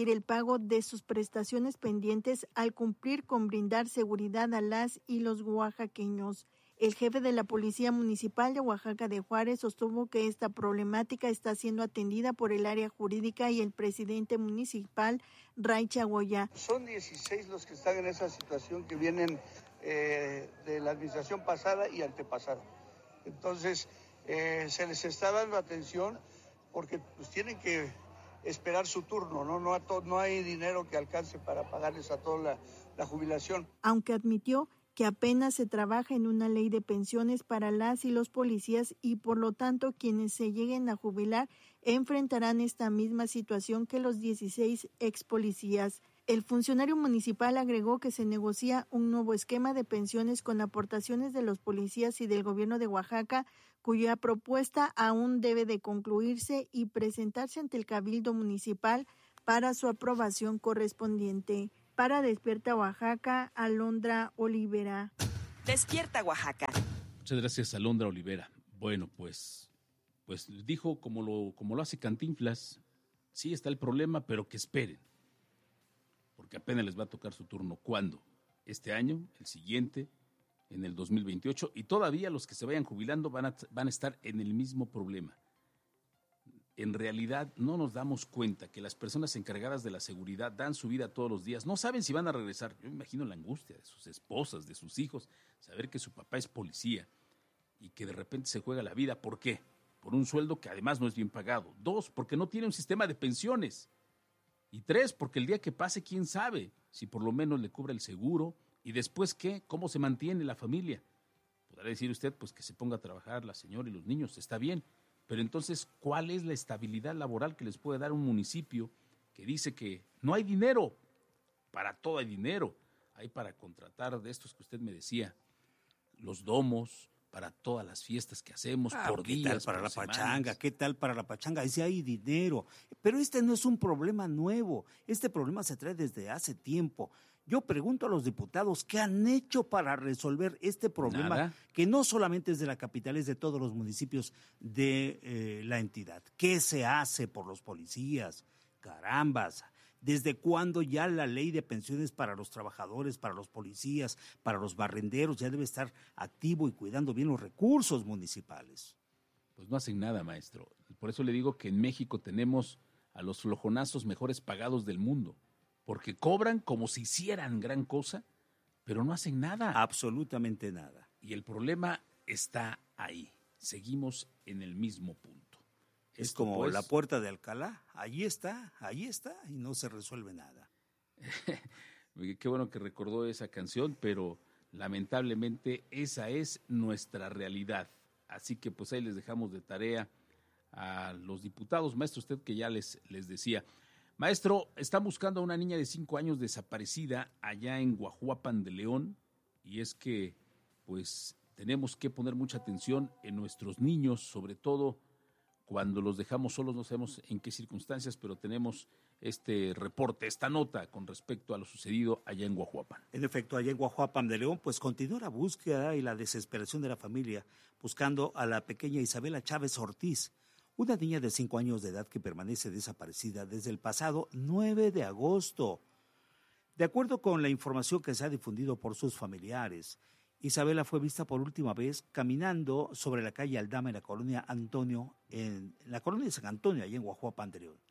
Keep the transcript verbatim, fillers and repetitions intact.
el pago de sus prestaciones pendientes al cumplir con brindar seguridad a las y los oaxaqueños. El jefe de la Policía Municipal de Oaxaca de Juárez sostuvo que esta problemática está siendo atendida por el área jurídica y el presidente municipal, Ray Chagoya. Son dieciséis los que están en esa situación que vienen eh, de la administración pasada y antepasada. Entonces, eh, se les está dando atención porque pues tienen que esperar su turno, ¿no? No, a to- no hay dinero que alcance para pagarles a toda la, la jubilación. Aunque admitió que apenas se trabaja en una ley de pensiones para las y los policías y por lo tanto quienes se lleguen a jubilar enfrentarán esta misma situación que los dieciséis ex policías. El funcionario municipal agregó que se negocia un nuevo esquema de pensiones con aportaciones de los policías y del gobierno de Oaxaca, cuya propuesta aún debe de concluirse y presentarse ante el Cabildo Municipal para su aprobación correspondiente. Para Despierta Oaxaca, Alondra Olivera. Despierta Oaxaca. Muchas gracias, Alondra Olivera. Bueno, pues, pues dijo como lo, como lo hace Cantinflas, sí está el problema, pero que esperen, porque apenas les va a tocar su turno. ¿Cuándo? ¿Este año? ¿El siguiente? ¿En el dos mil veintiocho? Y todavía los que se vayan jubilando van a, van a estar en el mismo problema. En realidad no nos damos cuenta que las personas encargadas de la seguridad dan su vida todos los días, no saben si van a regresar. Yo me imagino la angustia de sus esposas, de sus hijos, saber que su papá es policía y que de repente se juega la vida. ¿Por qué? Por un sueldo que además no es bien pagado. Dos, porque no tiene un sistema de pensiones. Y tres, porque el día que pase, quién sabe si por lo menos le cubre el seguro. Y después, ¿qué? ¿Cómo se mantiene la familia? Podrá decir usted, pues que se ponga a trabajar la señora y los niños, está bien. Pero entonces, ¿cuál es la estabilidad laboral que les puede dar un municipio que dice que no hay dinero? Para todo hay dinero. Hay para contratar de estos que usted me decía, los domos, para todas las fiestas que hacemos, ah, por ¿qué días, tal para por la semanas. pachanga? ¿Qué tal para la pachanga? Dice, hay dinero. Pero este no es un problema nuevo. Este problema se trae desde hace tiempo. Yo pregunto a los diputados, ¿qué han hecho para resolver este problema? Nada. Que no solamente es de la capital, es de todos los municipios de eh, la entidad. ¿Qué se hace por los policías? Carambas. ¿Desde cuándo ya la ley de pensiones para los trabajadores, para los policías, para los barrenderos ya debe estar activo y cuidando bien los recursos municipales? Pues no hacen nada, maestro. Por eso le digo que en México tenemos a los flojonazos mejores pagados del mundo, porque cobran como si hicieran gran cosa, pero no hacen nada. Absolutamente nada. Y el problema está ahí. Seguimos en el mismo punto. Es Esto, como pues, la puerta de Alcalá, allí está, allí está, y no se resuelve nada. Qué bueno que recordó esa canción, pero lamentablemente esa es nuestra realidad. Así que pues ahí les dejamos de tarea a los diputados. Maestro, usted que ya les, les decía. Maestro, están buscando a una niña de cinco años desaparecida allá en Guajuapan de León, y es que pues tenemos que poner mucha atención en nuestros niños, sobre todo cuando los dejamos solos, no sabemos en qué circunstancias, pero tenemos este reporte, esta nota con respecto a lo sucedido allá en Guajuapan. En efecto, allá en Guajuapan de León, pues continúa la búsqueda y la desesperación de la familia, buscando a la pequeña Isabela Chávez Ortiz, una niña de cinco años de edad que permanece desaparecida desde el pasado nueve de agosto. De acuerdo con la información que se ha difundido por sus familiares, Isabela fue vista por última vez caminando sobre la calle Aldama en la colonia Antonio, en la colonia de San Antonio, allá en Guajuapan de León.